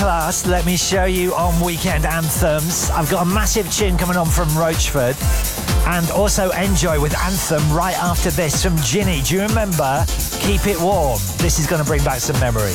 Class, let me show you on Weekend Anthems. I've got a massive tune coming on from Roachford, and also Enjoy with Anthem right after this from Ginny. Do you remember Keep It Warm? This is going to bring back some memories.